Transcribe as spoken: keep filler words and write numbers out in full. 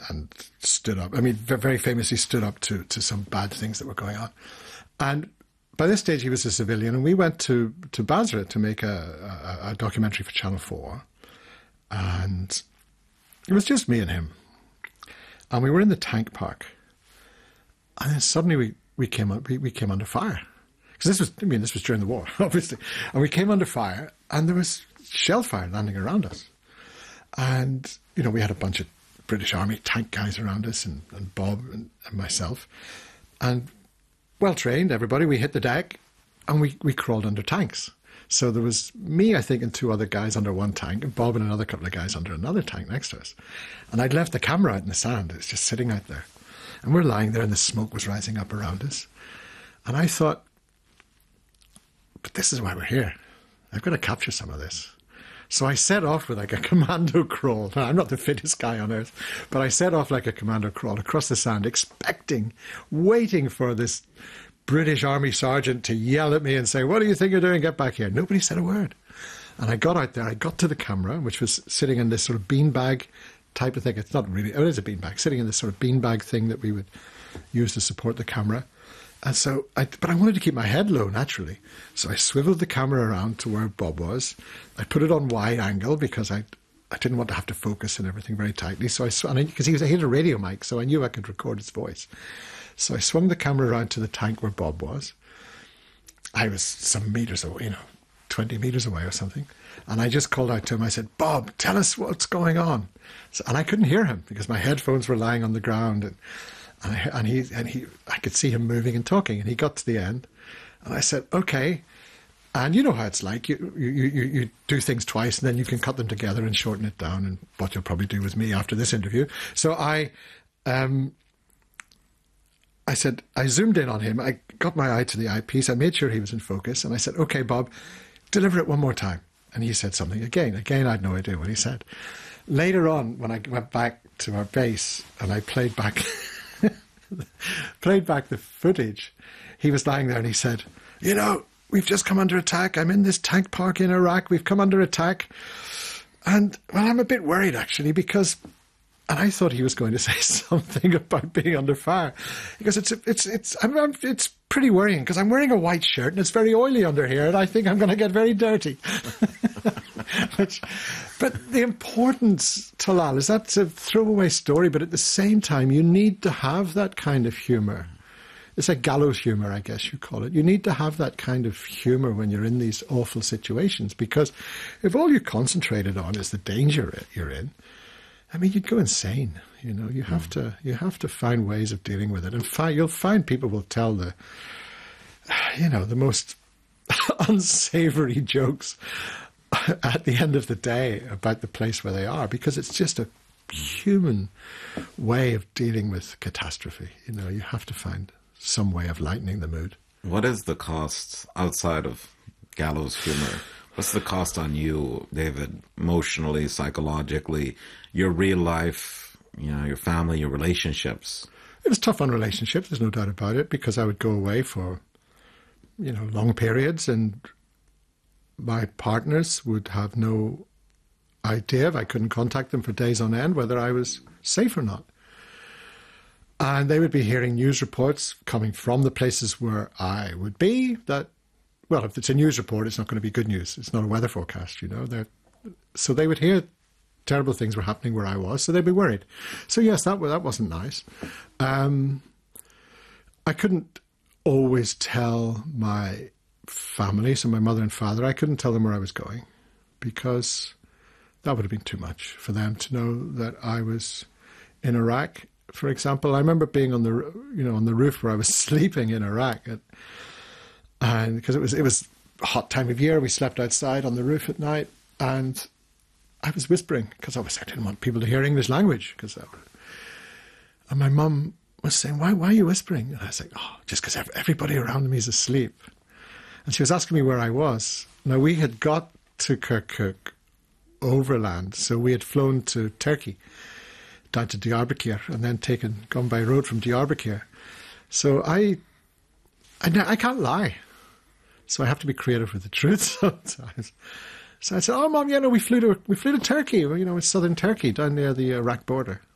and stood up. I mean, very famously stood up to, to some bad things that were going on. And by this stage, he was a civilian, and we went to, to Basra to make a, a, a documentary for Channel four. And it was just me and him. And we were in the tank park. And then suddenly we, we, came, up, we, we came under fire. Because this was, I mean, this was during the war, obviously. And we came under fire, and there was shell fire landing around us. And, you know, we had a bunch of British Army tank guys around us, and, and Bob and, and myself. And well-trained, everybody, we hit the deck, and we, we crawled under tanks. So there was me, I think, and two other guys under one tank, and Bob and another couple of guys under another tank next to us. And I'd left the camera out in the sand. It's just sitting out there. And we're lying there, and the smoke was rising up around us. And I thought, but this is why we're here. I've got to capture some of this. So I set off with like a commando crawl. Now, I'm not the fittest guy on earth, but I set off like a commando crawl across the sand, expecting, waiting for this British Army sergeant to yell at me and say, what do you think you're doing? Get back here. Nobody said a word. And I got out there. I got to the camera, which was sitting in this sort of beanbag type of thing. It's not really, oh, it is a beanbag, sitting in this sort of beanbag thing that we would use to support the camera. And so, I, but I wanted to keep my head low, naturally. So I swiveled the camera around to where Bob was. I put it on wide angle because I I didn't want to have to focus and everything very tightly. So I, because he, was, he had a radio mic, so I knew I could record his voice. So I swung the camera around to the tank where Bob was. I was some meters away, you know, twenty meters away or something. And I just called out to him. I said, Bob, tell us what's going on. So, and I couldn't hear him because my headphones were lying on the ground. And And, I, and he and he, I could see him moving and talking. And he got to the end, and I said, "Okay." And you know how it's like. You you you, you do things twice, and then you can cut them together and shorten it down. And what you'll probably do with me after this interview. So I, um, I said I zoomed in on him. I got my eye to the eyepiece. I made sure he was in focus, and I said, "Okay, Bob, deliver it one more time." And he said something again. Again, I had no idea what he said. Later on, when I went back to our base and I played back. played back the footage, he was lying there and he said, you know, we've just come under attack. I'm in this tank park in Iraq. We've come under attack. And, well, I'm a bit worried, actually, because... And I thought he was going to say something about being under fire. Because it's it's it's I'm, I'm, it's pretty worrying, because I'm wearing a white shirt and it's very oily under here, and I think I'm going to get very dirty. Which, but the importance, Talal, is that's a throwaway story, but at the same time, you need to have that kind of humour. It's like gallows humour, I guess you call it. You need to have that kind of humour when you're in these awful situations, because if all you concentrated on is the danger you're in, I mean, you'd go insane. You know, you have mm. to you have to find ways of dealing with it, and fi- you'll find people will tell the, you know, the most unsavoury jokes at the end of the day about the place where they are, because it's just a human way of dealing with catastrophe. You know, you have to find some way of lightening the mood. What is the cost outside of gallows humor? What's the cost on you, David, emotionally, psychologically, your real life, you know, your family, your relationships? It was tough on relationships, there's no doubt about it, because I would go away for, you know, long periods, and my partners would have no idea, if I couldn't contact them for days on end, whether I was safe or not. And they would be hearing news reports coming from the places where I would be that, well, if it's a news report, it's not going to be good news. It's not a weather forecast, you know. They're, so they would hear terrible things were happening where I was, so they'd be worried. So yes, that that wasn't nice. Um, I couldn't always tell my family, so my mother and father, I couldn't tell them where I was going, because that would have been too much for them to know that I was in Iraq. For example, I remember being on the you know on the roof where I was sleeping in Iraq. At, And because it was it was a hot time of year, we slept outside on the roof at night, and I was whispering because obviously I didn't want people to hear English language. Because that would, and my mum was saying, "Why why are you whispering?" And I was like, "Oh, just because everybody around me is asleep." And she was asking me where I was. Now we had got to Kirkuk overland, so we had flown to Turkey, down to Diyarbakir, and then taken gone by road from Diyarbakir. So I. I, I can't lie. So I have to be creative with the truth sometimes. So I said, oh, Mom, you know, we flew to we flew to Turkey, you know, it's southern Turkey, down near the Iraq border.